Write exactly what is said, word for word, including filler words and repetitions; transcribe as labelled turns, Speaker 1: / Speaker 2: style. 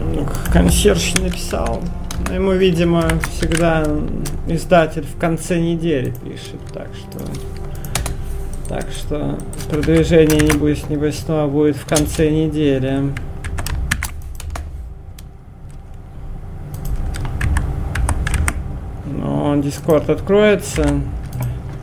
Speaker 1: Консьерж написал. Ему, видимо, всегда издатель в конце недели пишет, так что... Так что продвижение, небось, небось, снова будет в конце недели. Но Discord откроется.